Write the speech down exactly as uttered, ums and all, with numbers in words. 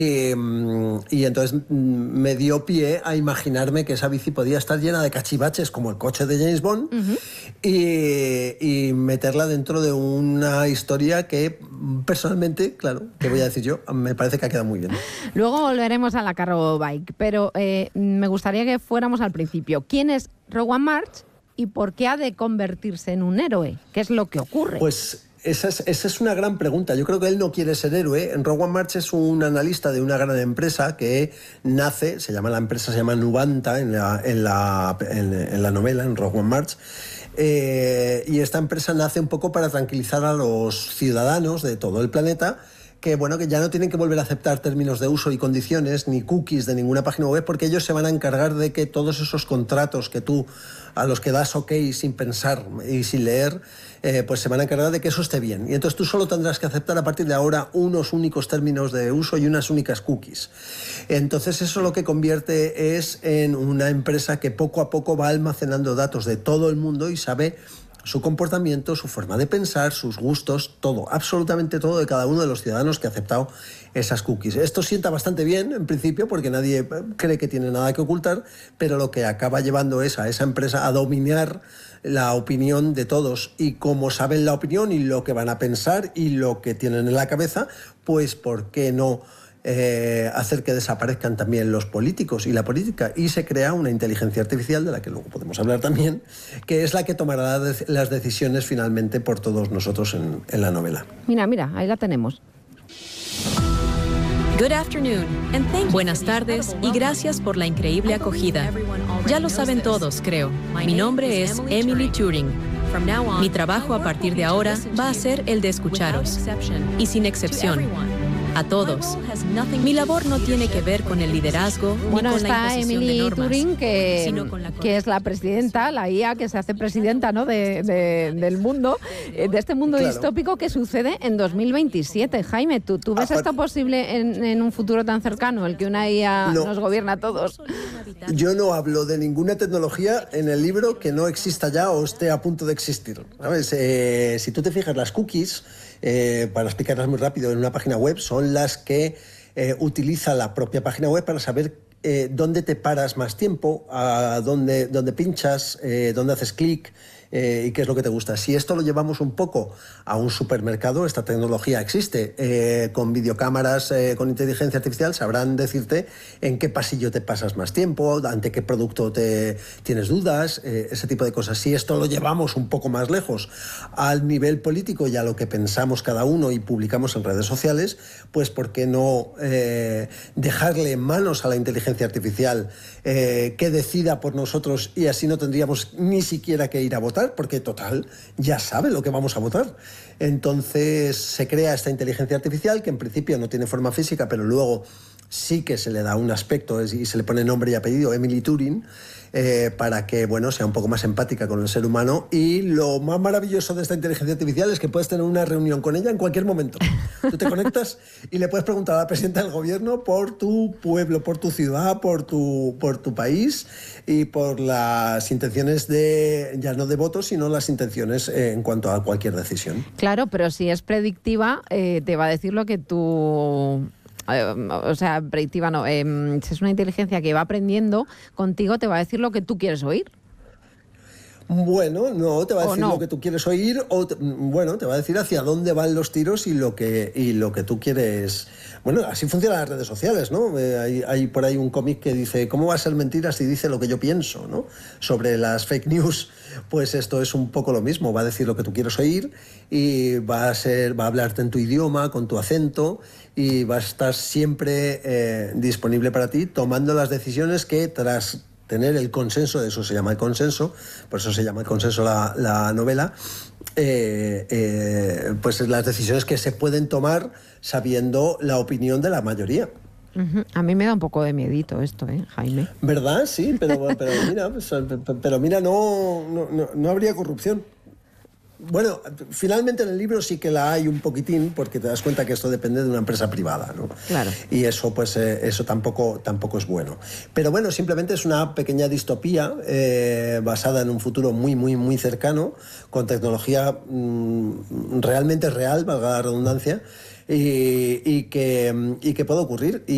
Y, y entonces me dio pie a imaginarme que esa bici podía estar llena de cachivaches como el coche de James Bond, uh-huh. y, y meterla dentro de una historia que personalmente, claro, ¿qué voy a decir yo? Me parece que ha quedado muy bien. Luego volveremos a la Carro Bike, pero eh, me gustaría que fuéramos al principio. ¿Quién es Rowan March y por qué ha de convertirse en un héroe? ¿Qué es lo que ocurre? Pues Esa es, esa es una gran pregunta. Yo creo que él no quiere ser héroe. Rowan March es un analista de una gran empresa que nace, se llama la empresa, se llama Nuvanta en la, en la, en, en la novela, en Rowan March. Eh, y esta empresa nace un poco para tranquilizar a los ciudadanos de todo el planeta, que bueno, que ya no tienen que volver a aceptar términos de uso y condiciones ni cookies de ninguna página web, porque ellos se van a encargar de que todos esos contratos que tú, a los que das ok sin pensar y sin leer, eh, pues se van a encargar de que eso esté bien. Y entonces tú solo tendrás que aceptar a partir de ahora unos únicos términos de uso y unas únicas cookies. Entonces eso lo que convierte es en una empresa que poco a poco va almacenando datos de todo el mundo y sabe su comportamiento, su forma de pensar, sus gustos, todo, absolutamente todo de cada uno de los ciudadanos que ha aceptado esas cookies. Esto sienta bastante bien, en principio, porque nadie cree que tiene nada que ocultar, pero lo que acaba llevando es a esa empresa a dominar la opinión de todos. Y como saben la opinión y lo que van a pensar y lo que tienen en la cabeza, pues ¿por qué no Eh, hacer que desaparezcan también los políticos y la política? Y se crea una inteligencia artificial, de la que luego podemos hablar también, que es la que tomará las decisiones finalmente por todos nosotros en, en la novela. Mira, mira, ahí la tenemos. Good afternoon, and thank Buenas tardes y gracias por la increíble acogida. Ya lo saben todos, creo. Mi nombre es Emily Turing. Mi trabajo a partir de ahora va a ser el de escucharos, y sin excepción. A todos. Mi labor no tiene que ver con el liderazgo bueno, ni con está la imposición Emily de normas, Turing, que, sino con la que es la presidenta, la I A que se hace presidenta, ¿no?, de, de, del mundo, de este mundo claro. distópico que sucede en dos mil veintisiete. Jaime, ¿tú, tú ves esto posible en, en un futuro tan cercano, el que una I A no. nos gobierna a todos? Yo no hablo de ninguna tecnología en el libro que no exista ya o esté a punto de existir, ¿sabes? Eh, si tú te fijas, las cookies, eh, para explicarlas muy rápido, en una página web son las que eh, utiliza la propia página web para saber eh, dónde te paras más tiempo, a dónde, dónde pinchas, eh, dónde haces clic, eh, y qué es lo que te gusta. Si esto lo llevamos un poco a un supermercado, esta tecnología existe, eh, con videocámaras, eh, con inteligencia artificial, sabrán decirte en qué pasillo te pasas más tiempo, ante qué producto te tienes dudas, eh, ese tipo de cosas. Si esto lo llevamos un poco más lejos al nivel político y a lo que pensamos cada uno y publicamos en redes sociales, pues ¿por qué no eh, dejarle en manos a la inteligencia artificial eh, que decida por nosotros, y así no tendríamos ni siquiera que ir a votar, porque total, ya sabe lo que vamos a votar? Entonces se crea esta inteligencia artificial que en principio no tiene forma física, pero luego sí que se le da un aspecto y se le pone nombre y apellido, Emily Turing, eh, para que bueno, sea un poco más empática con el ser humano. Y lo más maravilloso de esta inteligencia artificial es que puedes tener una reunión con ella en cualquier momento. Tú te conectas y le puedes preguntar a la presidenta del gobierno por tu pueblo, por tu ciudad, por tu, por tu país y por las intenciones de, ya no de voto, sino las intenciones eh, en cuanto a cualquier decisión. Claro, pero si es predictiva, eh, te va a decir lo que tú... O sea, predictiva no, eh, si es una inteligencia que va aprendiendo contigo, te va a decir lo que tú quieres oír. Bueno, no, te va a decir no. lo que tú quieres oír, o te, bueno, te va a decir hacia dónde van los tiros y lo que, y lo que tú quieres. Bueno, así funcionan las redes sociales, ¿no? Eh, hay, hay por ahí un cómic que dice, ¿cómo va a ser mentira si dice lo que yo pienso?, ¿no? Sobre las fake news. Pues esto es un poco lo mismo, va a decir lo que tú quieres oír y va a ser, va a hablarte en tu idioma, con tu acento, y va a estar siempre eh, disponible para ti, tomando las decisiones que tras tener el consenso, de eso se llama el consenso, por eso se llama el consenso la, la novela, eh, eh, pues las decisiones que se pueden tomar sabiendo la opinión de la mayoría. Uh-huh. A mí me da un poco de miedito esto, ¿eh, Jaime? ¿Verdad? Sí, pero, pero mira, pues, pero mira, no, no, no habría corrupción. Bueno, finalmente en el libro sí que la hay un poquitín, porque te das cuenta que esto depende de una empresa privada, ¿no? Claro. Y eso, pues, eh, eso tampoco, tampoco es bueno. Pero bueno, simplemente es una pequeña distopía eh, basada en un futuro muy, muy, muy cercano, con tecnología mmm, realmente real, valga la redundancia, y, y, que, y que puede ocurrir. Y